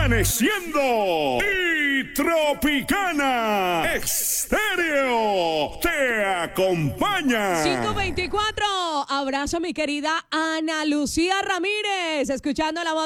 amaneciendo y Tropicana Estéreo te acompaña. 524, abrazo a mi querida Ana Lucía Ramírez, escuchando la voz